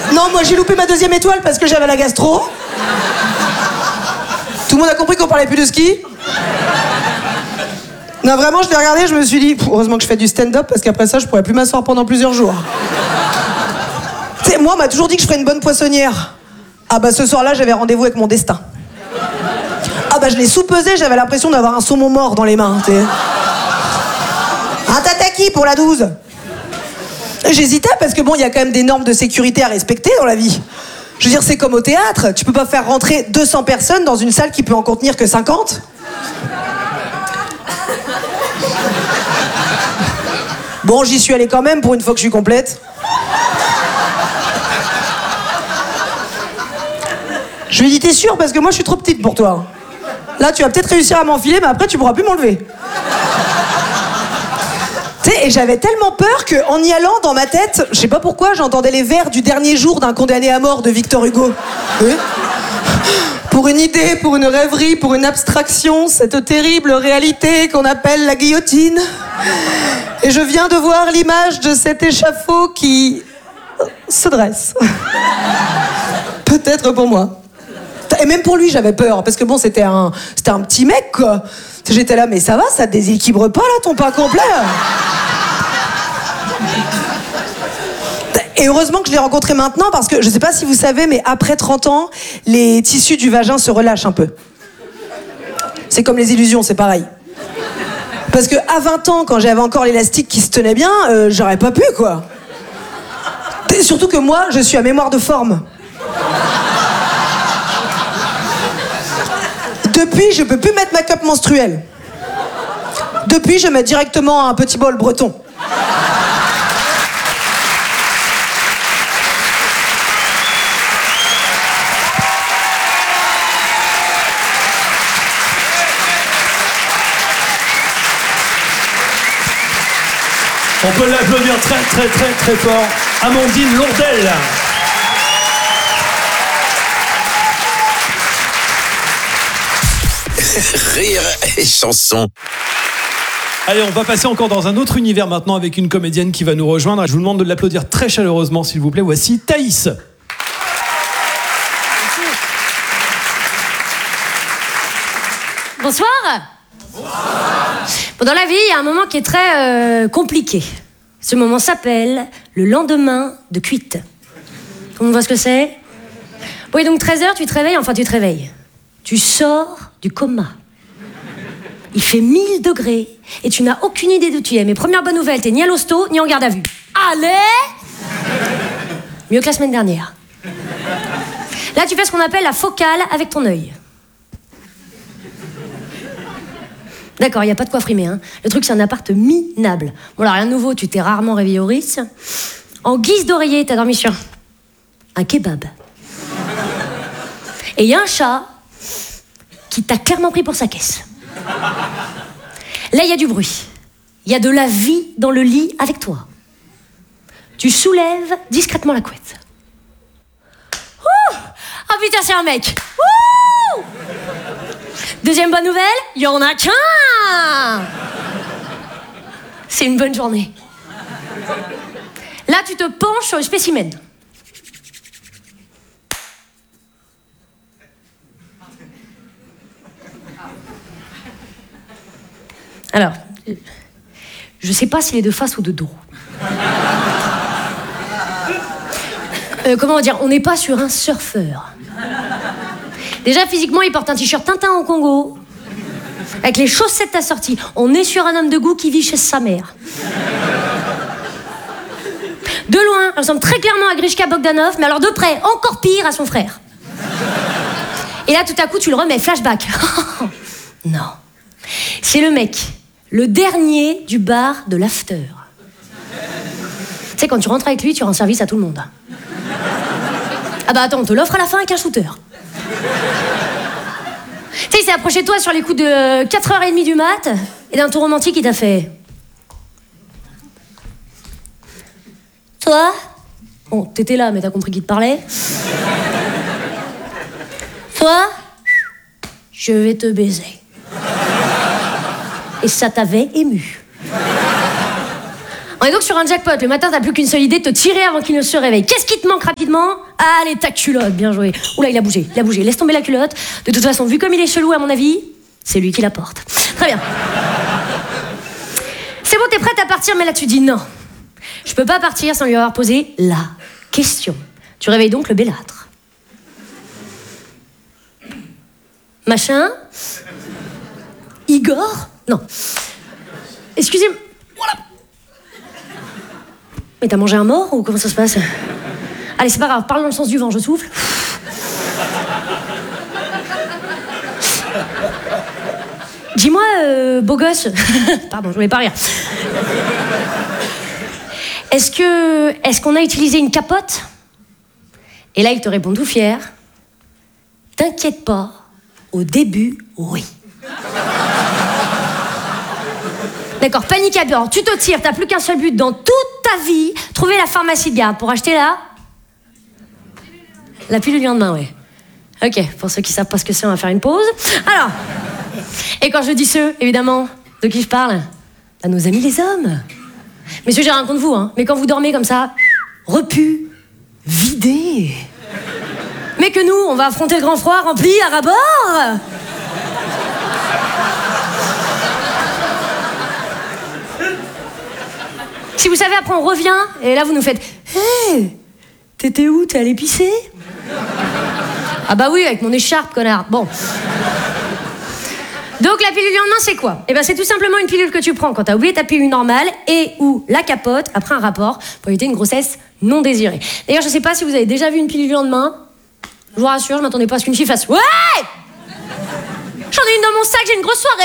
Non, moi j'ai loupé ma 2e étoile parce que j'avais la gastro. Tout le monde a compris qu'on parlait plus de ski. Non, vraiment, je l'ai regardé, je me suis dit, heureusement que je fais du stand-up parce qu'après ça, je pourrais plus m'asseoir pendant plusieurs jours. Tu sais, moi, on m'a toujours dit que je ferais une bonne poissonnière. Ah bah ce soir-là, j'avais rendez-vous avec mon destin. Ah bah je l'ai sous-pesé, j'avais l'impression d'avoir un saumon mort dans les mains, tu sais. Un tataki pour la 12. J'hésitais parce que bon, il y a quand même des normes de sécurité à respecter dans la vie. Je veux dire, c'est comme au théâtre, tu peux pas faire rentrer 200 personnes dans une salle qui peut en contenir que 50. Bon, j'y suis allée quand même pour une fois que je suis complète. Je lui ai dit, t'es sûre? Parce que moi, je suis trop petite pour toi. Là, tu vas peut-être réussir à m'enfiler, mais après, tu pourras plus m'enlever. Tu sais, et j'avais tellement peur qu'en y allant, dans ma tête, je sais pas pourquoi, j'entendais les vers du dernier jour d'un condamné à mort de Victor Hugo. Oui. Pour une idée, pour une rêverie, pour une abstraction, cette terrible réalité qu'on appelle la guillotine. Et je viens de voir l'image de cet échafaud qui se dresse. Peut-être pour moi. Et même pour lui, j'avais peur, parce que bon, c'était un petit mec, quoi. J'étais là, mais ça va, ça te déséquilibre pas, là, ton pain complet? Et heureusement que je l'ai rencontré maintenant, parce que je sais pas si vous savez, mais après 30 ans, les tissus du vagin se relâchent un peu. C'est comme les illusions, c'est pareil. Parce que à 20 ans, quand j'avais encore l'élastique qui se tenait bien, j'aurais pas pu, quoi. Et surtout que moi, je suis à mémoire de forme. Depuis, je peux plus mettre ma cup menstruelle. Depuis, je mets directement un petit bol breton. On peut l'applaudir très très très très fort. Amandine Lourdel. Rire et chanson. Allez, on va passer encore dans un autre univers maintenant avec une comédienne qui va nous rejoindre. Je vous demande de l'applaudir très chaleureusement, s'il vous plaît. Voici Thaïs. Bonsoir. Bon, dans la vie, il y a un moment qui est très compliqué. Ce moment s'appelle le lendemain de cuite. Tout le monde voit ce que c'est? Oui, donc 13h, tu te réveilles, enfin tu te réveilles. Tu sors du coma. Il fait 1000 degrés et tu n'as aucune idée d'où tu es. Mais première bonne nouvelle, t'es ni à l'hosto, ni en garde à vue. Allez! Mieux que la semaine dernière. Là, tu fais ce qu'on appelle la focale avec ton œil. D'accord, il n'y a pas de quoi frimer, hein. Le truc, c'est un appart minable. Bon, alors, rien de nouveau, tu t'es rarement réveillé au Ritz. En guise d'oreiller, t'as dormi sur un kebab. Et il y a un chat qui t'a clairement pris pour sa caisse. Là, il y a du bruit. Il y a de la vie dans le lit avec toi. Tu soulèves discrètement la couette. Ouh! Ah putain, c'est un mec. Ouh! Deuxième bonne nouvelle, il y en a qu'un. C'est une bonne journée. Là, tu te penches sur le spécimen. Alors, je sais pas s'il est de face ou de dos. Comment dire, on n'est pas sur un surfeur. Déjà, physiquement, il porte un t-shirt Tintin au Congo, avec les chaussettes assorties. On est sur un homme de goût qui vit chez sa mère. De loin, il ressemble très clairement à Grishka Bogdanov, mais alors de près, encore pire, à son frère. Et là, tout à coup, tu le remets, flashback. Non. C'est le mec, le dernier du bar de l'after. Tu sais, quand tu rentres avec lui, tu rends service à tout le monde. Ah bah attends, on te l'offre à la fin avec un shooter. Tu sais, il s'est approché de toi sur les coups de 4h30 du mat, et d'un tour romantique, il t'a fait... Toi? Bon, t'étais là, mais t'as compris qu'il te parlait. Toi? Je vais te baiser. Et ça t'avait ému. On est donc sur un jackpot. Le matin, t'as plus qu'une seule idée, de te tirer avant qu'il ne se réveille. Qu'est-ce qui te manque rapidement? Allez, ta culotte, bien joué. Oula, il a bougé. Laisse tomber la culotte. De toute façon, vu comme il est chelou, à mon avis, c'est lui qui la porte. Très bien. C'est bon, t'es prête à partir, mais là tu dis non. Je peux pas partir sans lui avoir posé la question. Tu réveilles donc le bellâtre. Machin? Igor? Non. Excusez-moi. Voilà. Mais t'as mangé un mort ou comment ça se passe? Allez, c'est pas grave, parle dans le sens du vent, je souffle. Dis-moi, beau gosse. Pardon, je voulais pas rire. Est-ce qu'on a utilisé une capote? Et là, il te répond tout fier. T'inquiète pas, au début, oui. D'accord, panique à bord, tu te tires, t'as plus qu'un seul but dans toute ta vie, trouver la pharmacie de garde pour acheter la pilule du lendemain, ouais. Ok, pour ceux qui savent pas ce que c'est, on va faire une pause. Alors, et quand je dis ceux, évidemment, de qui je parle? À nos amis les hommes. Messieurs, j'ai rien contre vous, hein, mais quand vous dormez comme ça, repu, vidé, mais que nous, on va affronter le grand froid rempli à ras-bord. Si vous savez, après on revient, et là vous nous faites « Hé, t'étais où? T'es allé pisser ?» Ah bah oui, avec mon écharpe, connard. Bon. Donc la pilule du lendemain, c'est quoi? Eh ben c'est tout simplement une pilule que tu prends quand t'as oublié ta pilule normale et ou la capote après un rapport pour éviter une grossesse non désirée. D'ailleurs, je sais pas si vous avez déjà vu une pilule du lendemain. Je vous rassure, je m'attendais pas à ce qu'une fille fasse « Ouais! J'en ai une dans mon sac, j'ai une grosse soirée !»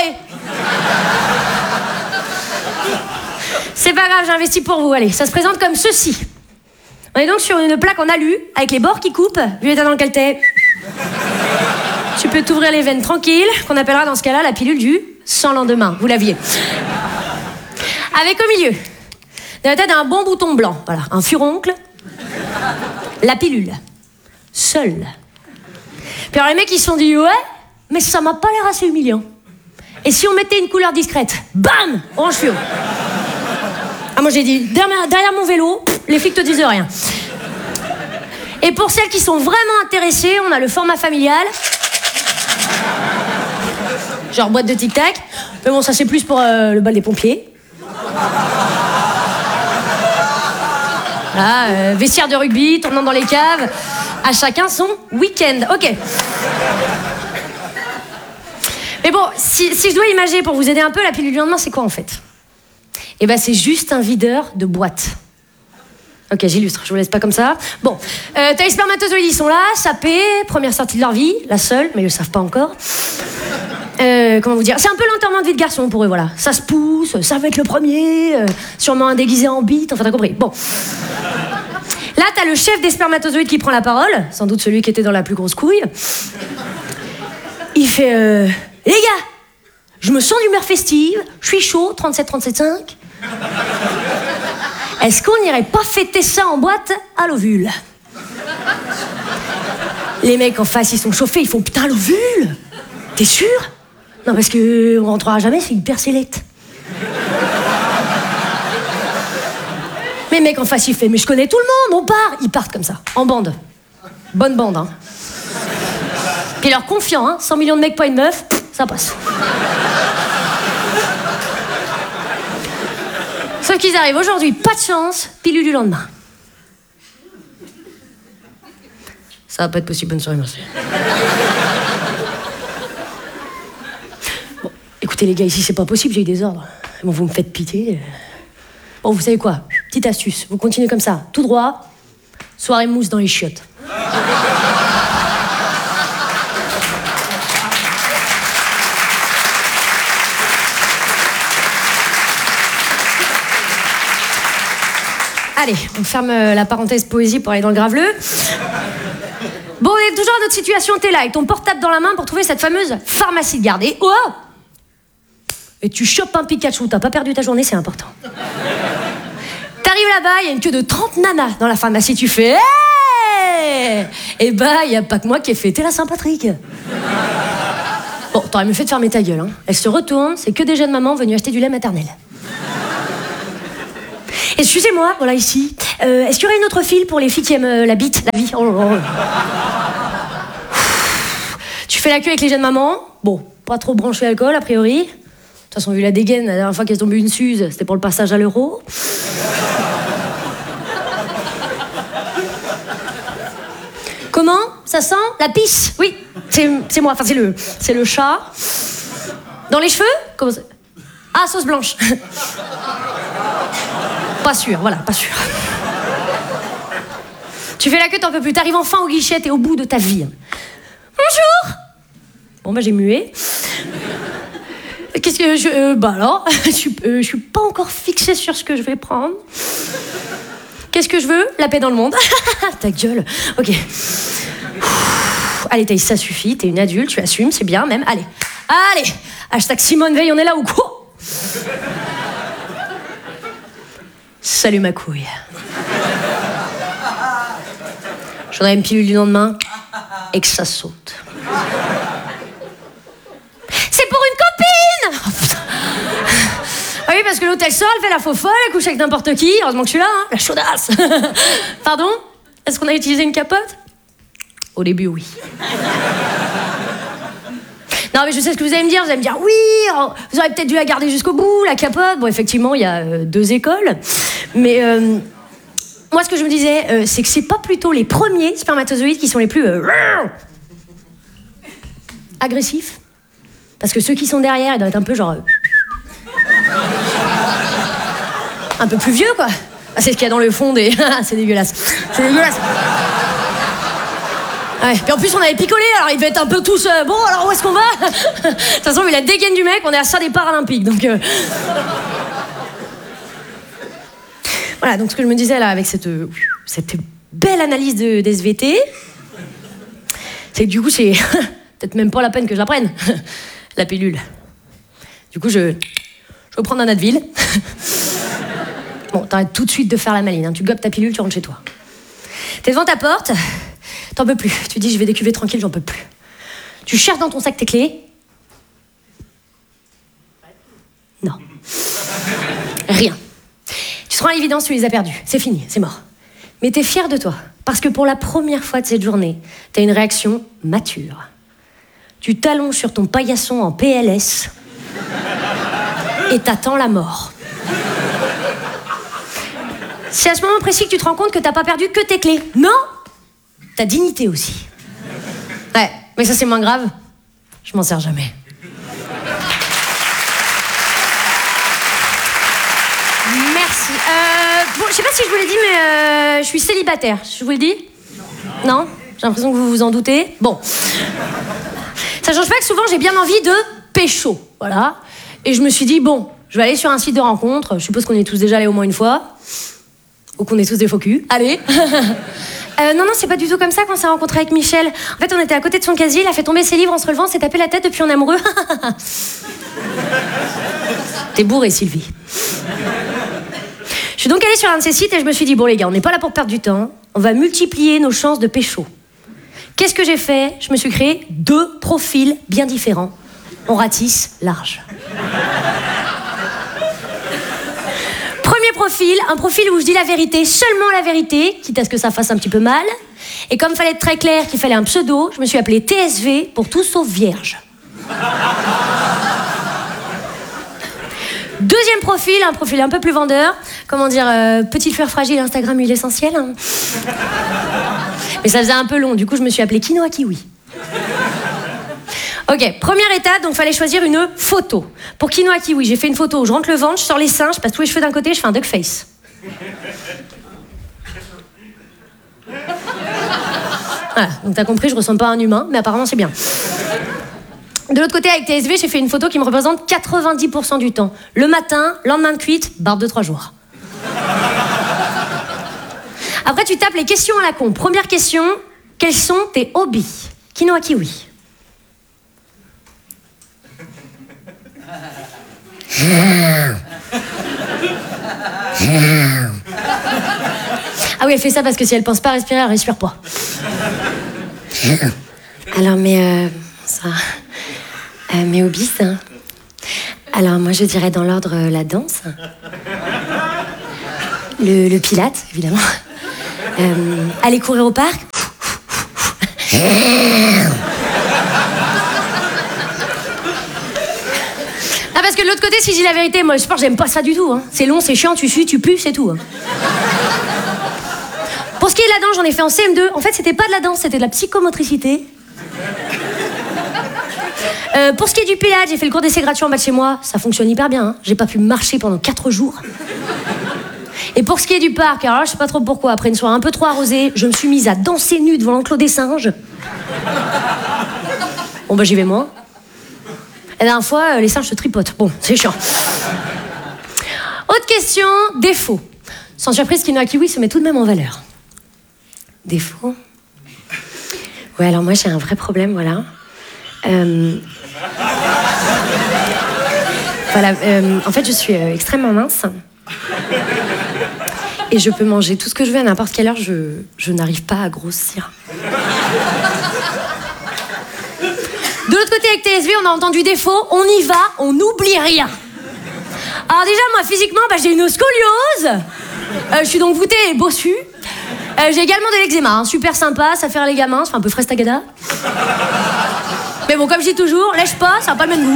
C'est pas grave, j'ai investi pour vous. Allez, ça se présente comme ceci. On est donc sur une plaque en alu, avec les bords qui coupent, vu l'état dans lequel t'es. Tu peux t'ouvrir les veines tranquille, qu'on appellera dans ce cas-là la pilule du sans lendemain. Vous l'aviez. Avec au milieu, dans la tête d'un bon bouton blanc, voilà, un furoncle, la pilule, seule. Puis alors les mecs ils se sont dit, ouais, mais ça m'a pas l'air assez humiliant. Et si on mettait une couleur discrète, bam, orange fluo. Ah, moi j'ai dit, derrière mon vélo, les flics te disent rien. Et pour celles qui sont vraiment intéressées, on a le format familial. Genre boîte de tic-tac. Mais bon, ça c'est plus pour le bal des pompiers. Voilà, vestiaire de rugby, tournant dans les caves. À chacun son week-end. Ok. Mais bon, si je dois imager pour vous aider un peu, la pilule du lendemain, c'est quoi en fait? Eh ben, c'est juste un videur de boîte. Ok, j'illustre, je vous laisse pas comme ça. Bon, t'as les spermatozoïdes, ils sont là, sapés, première sortie de leur vie, la seule, mais ils le savent pas encore. Comment vous dire? C'est un peu l'enterrement de vie de garçon pour eux, voilà. Ça se pousse, ça va être le premier, sûrement un déguisé en bite, enfin t'as compris. Bon. Là, t'as le chef des spermatozoïdes qui prend la parole, sans doute celui qui était dans la plus grosse couille. Il fait les gars, je me sens d'humeur festive, je suis chaud, 37-37-5. Est-ce qu'on n'irait pas fêter ça en boîte à l'ovule? Les mecs en face, ils sont chauffés, ils font putain, l'ovule? T'es sûr? Non, parce que on rentrera jamais, c'est hyper sélect. Mais les mecs en face, ils font mais je connais tout le monde, on part. Ils partent comme ça, en bande. Bonne bande, hein. Puis leur confiant, hein, 100 millions de mecs, pas une meuf, ça passe. Sauf qu'ils arrivent aujourd'hui, pas de chance, pilule du lendemain. Ça va pas être possible, bonne soirée, merci. Bon, écoutez les gars, ici c'est pas possible, j'ai eu des ordres. Bon, vous me faites pitié. Bon, vous savez quoi? Petite astuce, vous continuez comme ça, tout droit, soirée mousse dans les chiottes. Allez, on ferme la parenthèse poésie pour aller dans le graveleux. Bon, on est toujours dans notre situation, t'es là, avec ton portable dans la main pour trouver cette fameuse pharmacie de garde. Et oh! Et tu chopes un Pikachu, t'as pas perdu ta journée, c'est important. T'arrives là-bas, il y a une queue de 30 nanas dans la pharmacie, tu fais hey! Et bah, y a pas que moi qui ai fêté la Saint-Patrick. Bon, t'aurais mieux fait de fermer ta gueule, hein. Elle se retourne, c'est que des jeunes mamans venues acheter du lait maternel. Excusez-moi, voilà ici. Est-ce qu'il y aurait une autre file pour les filles qui aiment la bite, la vie? Tu fais la queue avec les jeunes mamans. Bon, pas trop branché alcool, a priori. De toute façon, vu la dégaine, la dernière fois qu'elle est tombée une suze, c'était pour le passage à l'euro. Comment? Ça sent? La pisse? Oui, c'est moi, enfin c'est le chat. Dans les cheveux? Comment ça? Ah, sauce blanche. Pas sûr, voilà, pas sûr. Tu fais la queue, t'en peux plus. T'arrives enfin au guichet, t'es au bout de ta vie. Bonjour. Bon, bah j'ai mué. Qu'est-ce que je... bah alors, je suis pas encore fixée sur ce que je vais prendre. Qu'est-ce que je veux? La paix dans le monde. Ta gueule. Ok. Allez, Thaïs, ça suffit. T'es une adulte, tu assumes, c'est bien même. Allez. Allez. Hashtag Simone Veil, on est là ou quoi? Salut ma couille. Je voudrais une pilule du lendemain et que ça saute. C'est pour une copine! Oh, putain. Ah oui, parce que l'autre elle sort, elle fait la faux folle, elle couche avec n'importe qui. Heureusement que je suis là, hein. La chaudasse. Pardon? Est-ce qu'on a utilisé une capote? Au début, oui. Non, mais je sais ce que vous allez me dire. Vous allez me dire, oui, vous aurez peut-être dû la garder jusqu'au bout, la capote. Bon, effectivement, il y a 2 écoles. Mais moi, ce que je me disais, c'est que c'est pas plutôt les premiers spermatozoïdes qui sont les plus agressifs. Parce que ceux qui sont derrière, ils doivent être un peu genre... un peu plus vieux, quoi. Ah, c'est ce qu'il y a dans le fond des... c'est dégueulasse. C'est dégueulasse. Ouais. Puis en plus, on avait picolé, alors ils devaient être un peu tous... bon, alors où est-ce qu'on va? De toute façon, vu la dégaine du mec, on est à ça des Paralympiques, donc... Voilà, donc ce que je me disais, là, avec cette belle analyse de SVT, c'est que du coup, c'est peut-être même pas la peine que je la prenne, la pilule. Du coup, je vais prendre un Advil. Bon, t'arrêtes tout de suite de faire la maline, hein. Tu gobes ta pilule, tu rentres chez toi. T'es devant ta porte, t'en peux plus. Tu dis, je vais décuver tranquille, j'en peux plus. Tu cherches dans ton sac tes clés. Non. Rien. Tu te rends à l'évidence, tu les as perdues. C'est fini, c'est mort. Mais t'es fier de toi, parce que pour la première fois de cette journée, t'as une réaction mature. Tu t'allonges sur ton paillasson en PLS et t'attends la mort. C'est à ce moment précis que tu te rends compte que t'as pas perdu que tes clés. Non, ta dignité aussi. Ouais, mais ça c'est moins grave. Je m'en sers jamais. Merci. Bon, je sais pas si je vous l'ai dit, mais je suis célibataire. Je vous le dis? Non? J'ai l'impression que vous vous en doutez. Bon. Ça change pas que souvent j'ai bien envie de pécho. Voilà. Et je me suis dit, bon, je vais aller sur un site de rencontre. Je suppose qu'on est tous déjà allés au moins une fois. Ou qu'on est tous des faux culs. Allez. Non, c'est pas du tout comme ça qu'on s'est rencontrés avec Michel. En fait, on était à côté de son casier, il a fait tomber ses livres en se relevant, s'est tapé la tête depuis on est amoureux. T'es bourré, Sylvie. Je suis donc allée sur un de ces sites et je me suis dit, bon les gars, on n'est pas là pour perdre du temps, on va multiplier nos chances de pécho. Qu'est-ce que j'ai fait? Je me suis créé 2 profils bien différents. On ratisse large. Premier profil, un profil où je dis la vérité, seulement la vérité, quitte à ce que ça fasse un petit peu mal. Et comme il fallait être très clair qu'il fallait un pseudo, je me suis appelée TSV pour tout sauf vierge. Deuxième profil, un profil un peu plus vendeur. Comment dire, petite fleur fragile, Instagram, huile essentielle. Hein. Mais ça faisait un peu long, du coup je me suis appelée Quinoa Kiwi. Ok, première étape, donc fallait choisir une photo. Pour Quinoa Kiwi, j'ai fait une photo où je rentre le ventre, je sors les seins, je passe tous les cheveux d'un côté, je fais un duck face. Voilà, donc t'as compris, je ressemble pas à un humain, mais apparemment c'est bien. De l'autre côté, avec TSV, j'ai fait une photo qui me représente 90% du temps. Le matin, lendemain de cuite, barbe de 3 jours. Après, tu tapes les questions à la con. Première question, quels sont tes hobbies? Quinoa Kiwi. Ah oui, elle fait ça parce que si elle pense pas à respirer, elle respire pas. Alors, mais mes hobbies, hein. Alors, moi, je dirais dans l'ordre la danse, Le Pilate, évidemment. Aller courir au parc. Ah, parce que de l'autre côté, si je dis la vérité, moi le sport, j'aime pas ça du tout. Hein. C'est long, c'est chiant, tu sues, tu pues, c'est tout. Hein. Pour ce qui est de la danse, j'en ai fait en CM2. En fait, c'était pas de la danse, c'était de la psychomotricité. Pour ce qui est du Pilates, j'ai fait le cours d'essai gratuit en bas de chez moi. Ça fonctionne hyper bien. Hein. J'ai pas pu marcher pendant 4 jours. Et pour ce qui est du parc, alors là, je sais pas trop pourquoi, après une soirée un peu trop arrosée, je me suis mise à danser nue devant l'enclos des singes. Bon, bah j'y vais moi. La dernière fois, les singes se tripotent. Bon, c'est chiant. Autre question, défaut. Sans surprise, Quinoa Kiwi se met tout de même en valeur. Défaut. Ouais, alors moi, j'ai un vrai problème, voilà. Voilà, en fait, je suis extrêmement mince. Et je peux manger tout ce que je veux à n'importe quelle heure, je n'arrive pas à grossir. De l'autre côté, avec TSV, on a entendu défaut, on y va, on n'oublie rien. Alors déjà, moi, physiquement, j'ai une scoliose. Je suis donc voûtée et bossue. J'ai également de l'eczéma, hein, super sympa, ça fait les gamins, ça fait un peu frestagada. Mais bon, comme je dis toujours, lèche pas, ça n'a pas le même goût.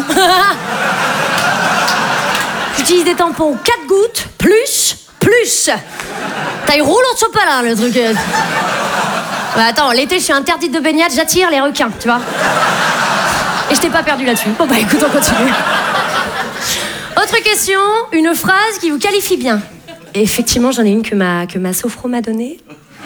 J'utilise des tampons 4 gouttes, plus. Taille roulante de sopalin, le truc. Ouais, attends, l'été, je suis interdite de baignade, j'attire les requins, tu vois. Et je t'ai pas perdu là-dessus. Bon, bah écoute, on continue. Autre question, une phrase qui vous qualifie bien. Et effectivement, j'en ai une que ma sophro m'a donnée.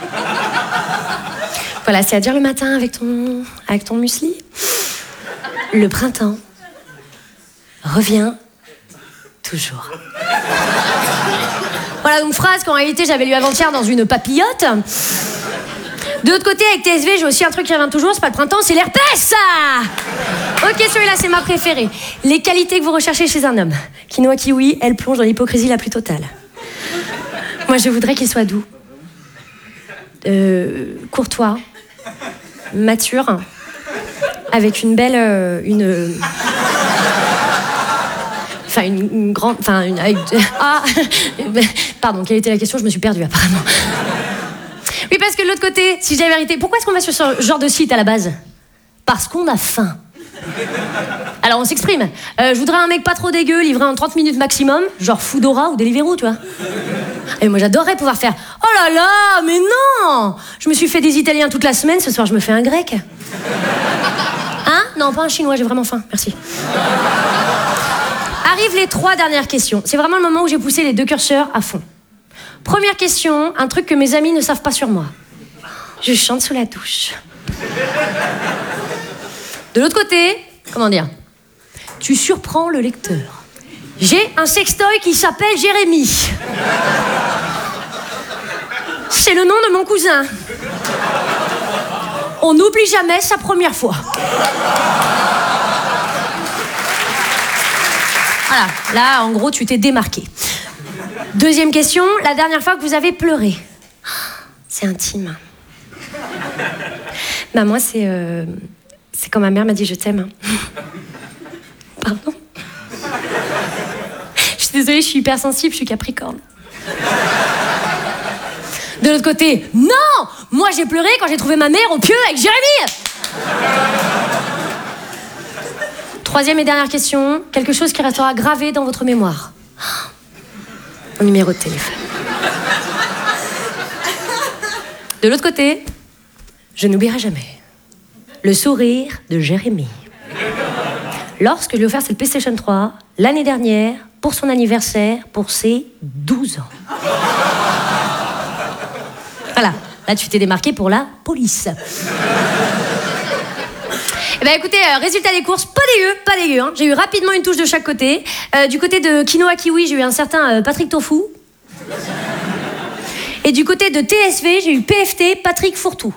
Voilà, c'est à dire le matin avec ton muesli. Le printemps revient toujours. Voilà, donc phrase qu'en réalité j'avais lu avant-hier dans une papillote. De l'autre côté, avec TSV, j'ai aussi un truc qui revient toujours, c'est pas le printemps, c'est l'herpès. Ok, celui-là, c'est ma préférée. Les qualités que vous recherchez chez un homme. Quinoa Kiwi, elle plonge dans l'hypocrisie la plus totale. Moi, je voudrais qu'il soit doux, courtois, mature, avec une belle... Enfin, une grande... Enfin, pardon, quelle était la question? Je me suis perdue, apparemment. Oui, parce que de l'autre côté, si j'ai la vérité, pourquoi est-ce qu'on va sur ce genre de site à la base? Parce qu'on a faim. Alors, on s'exprime. Je voudrais un mec pas trop dégueu, livré en 30 minutes maximum, genre Foodora ou Deliveroo, tu vois. Et moi, j'adorerais pouvoir faire « Oh là là, mais non! Je me suis fait des Italiens toute la semaine, ce soir, je me fais un grec. » Hein? Non, pas un chinois, j'ai vraiment faim, merci. Arrivent les 3 dernières questions. C'est vraiment le moment où j'ai poussé les 2 curseurs à fond. Première question, un truc que mes amis ne savent pas sur moi. Je chante sous la douche. De l'autre côté, comment dire? Tu surprends le lecteur. J'ai un sextoy qui s'appelle Jérémy. C'est le nom de mon cousin. On n'oublie jamais sa première fois. Voilà, là, en gros, tu t'es démarqué. Deuxième question, la dernière fois que vous avez pleuré. C'est intime. Bah moi, c'est quand ma mère m'a dit « je t'aime ». Pardon. Je suis désolée, je suis hypersensible, je suis Capricorne. De l'autre côté, non! Moi, j'ai pleuré quand j'ai trouvé ma mère au pieu avec Jérémy. Troisième et dernière question, quelque chose qui restera gravé dans votre mémoire. Mon numéro de téléphone. De l'autre côté, je n'oublierai jamais le sourire de Jérémy. Lorsque je lui ai offert cette PlayStation 3, l'année dernière, pour son anniversaire, pour ses 12 ans. Voilà, là tu t'es démarqué pour la police. Eh ben écoutez, résultat des courses, pas dégueu, hein. J'ai eu rapidement une touche de chaque côté. Du côté de Quinoa Kiwi, j'ai eu un certain Patrick Tofu. Et du côté de TSV, j'ai eu PFT, Patrick Fourtou.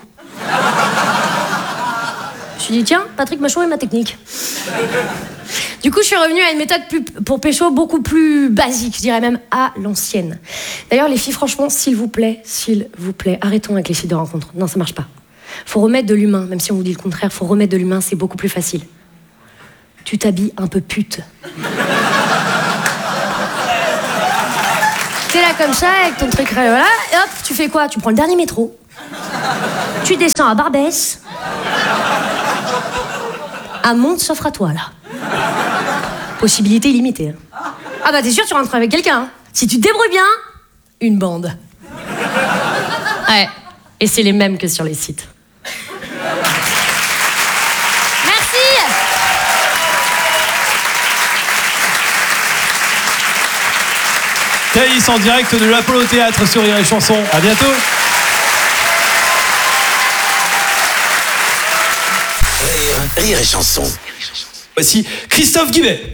Je me suis dit, tiens, Patrick m'a changé ma technique. Du coup, je suis revenue à une méthode pour pécho beaucoup plus basique, je dirais même à l'ancienne. D'ailleurs, les filles, franchement, s'il vous plaît, arrêtons avec les sites de rencontres. Non, ça marche pas. Faut remettre de l'humain, même si on vous dit le contraire, faut remettre de l'humain, c'est beaucoup plus facile. Tu t'habilles un peu pute. T'es là comme ça, avec ton truc, voilà, et hop, tu fais quoi? Tu prends le dernier métro, tu descends à Barbès, à Monte s'offre à toi, là. Possibilité illimitée. Hein. Ah bah t'es sûr, tu rentres avec quelqu'un. Hein. Si tu te débrouilles bien, une bande. Ouais, et c'est les mêmes que sur les sites. Merci. Thaïs en direct de l'Apollo Théâtre sur Rire et Chanson. À bientôt. Rire et Chanson. Voici Christophe Guibet.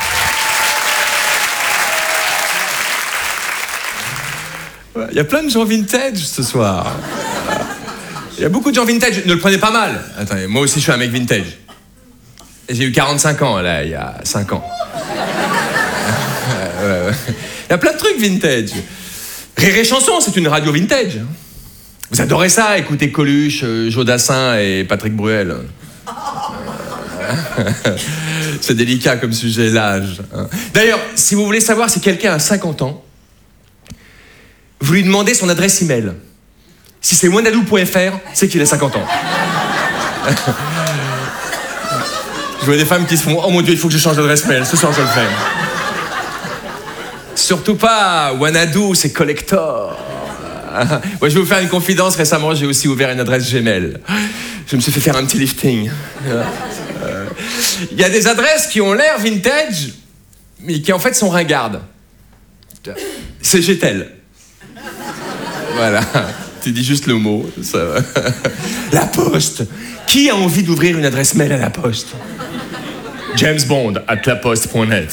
Il y a plein de gens vintage ce soir. Il y a beaucoup de gens vintage. Ne le prenez pas mal. Attendez, moi aussi je suis un mec vintage. J'ai eu 45 ans là, il y a 5 ans. Il y a plein de trucs vintage. Rire et Chanson, c'est une radio vintage. Vous adorez ça, écouter Coluche, Jodassin et Patrick Bruel. C'est délicat comme sujet, l'âge. D'ailleurs, si vous voulez savoir si quelqu'un a 50 ans, vous lui demandez son adresse email. Si c'est wanadoo.fr, c'est qu'il a 50 ans. Je vois des femmes qui se font « Oh mon Dieu, il faut que je change d'adresse mail. Ce soir, je le fais. » Surtout pas Wanadoo, c'est collector. Moi, je vais vous faire une confidence. Récemment, j'ai aussi ouvert une adresse Gmail. Je me suis fait faire un petit lifting. Il y a des adresses qui ont l'air vintage, mais qui en fait sont ringardes. C'est Getel. Voilà. Tu dis juste le mot. Ça va. La Poste. Qui a envie d'ouvrir une adresse mail à la Poste? James Bond @laposte.net.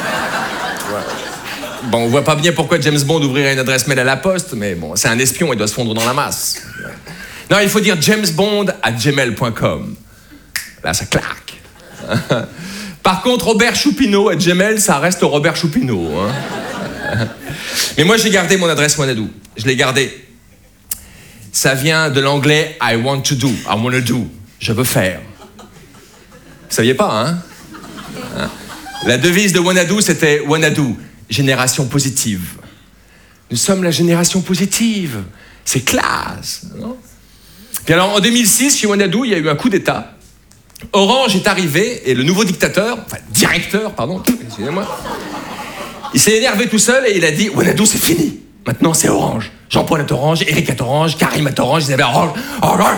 Bon, on voit pas bien pourquoi James Bond ouvrirait une adresse mail à la Poste, mais bon, c'est un espion, il doit se fondre dans la masse. Non, il faut dire jamesbond@gmail.com. Là, ça claque. Par contre, Robert Choupineau @gmail, ça reste Robert Choupineau. Hein. Mais moi, j'ai gardé mon adresse Wanadoo. Je l'ai gardée. Ça vient de l'anglais I want to do. I want to do. Je veux faire. Vous saviez pas, hein? La devise de Wanadoo, c'était Wanadoo. Génération positive. Nous sommes la génération positive. C'est classe, non? Puis alors, en 2006, chez Wanadoo, il y a eu un coup d'État. Orange est arrivé et le nouveau directeur, excusez-moi, il s'est énervé tout seul et il a dit « Wanadoo, c'est fini. Maintenant, c'est Orange. Jean-Paul est Orange, Eric est Orange, Karim est Orange, Isabelle Orange. Orange.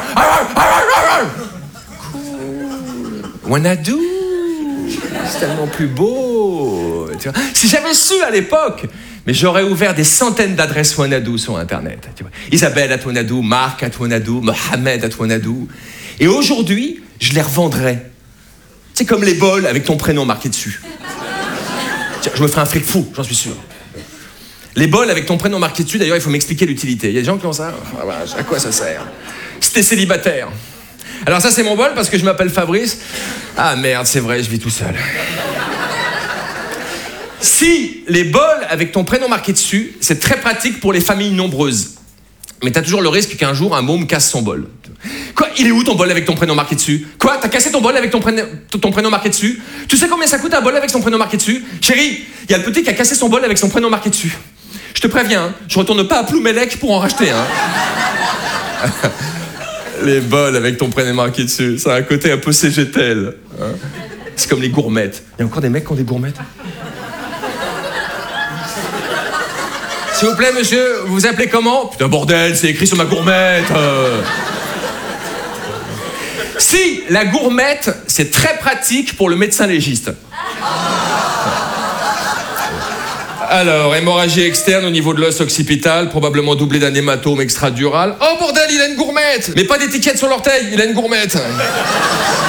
Cool. Wanadoo. C'est tellement plus beau. Tu vois. Si j'avais su à l'époque, mais j'aurais ouvert des centaines d'adresses Wanadoo sur Internet. Tu vois. Isabelle @Wanadoo, Marc @Wanadoo, Mohamed @Wanadoo. Et aujourd'hui, je les revendrais. C'est comme les bols avec ton prénom marqué dessus. Tiens, je me ferai un fric fou, j'en suis sûr. Les bols avec ton prénom marqué dessus, d'ailleurs, il faut m'expliquer l'utilité. Il y a des gens qui ont ça. À quoi ça sert? Si t'es célibataire. Alors ça, c'est mon bol parce que je m'appelle Fabrice. Ah merde, c'est vrai, je vis tout seul. Si les bols avec ton prénom marqué dessus, c'est très pratique pour les familles nombreuses. Mais t'as toujours le risque qu'un jour, un môme casse son bol. Quoi? Il est où ton bol avec ton prénom marqué dessus? Quoi? T'as cassé ton bol avec ton prénom marqué dessus? Tu sais combien ça coûte un bol avec son prénom marqué dessus? Chérie, il y a le petit qui a cassé son bol avec son prénom marqué dessus. Je te préviens, hein, je retourne pas à Ploumelec pour en racheter un. Hein. Les bols avec ton prénom marqué dessus, ça a un côté un peu CGTL. Hein. C'est comme les gourmettes. Il y a encore des mecs qui ont des gourmettes? S'il vous plaît, monsieur, vous vous appelez comment? Putain, bordel, c'est écrit sur ma gourmette. Si, la gourmette, c'est très pratique pour le médecin légiste. Alors, hémorragie externe au niveau de l'os occipital, probablement doublé d'un hématome extradural. Oh bordel, il a une gourmette! Mais pas d'étiquette sur l'orteil, il a une gourmette.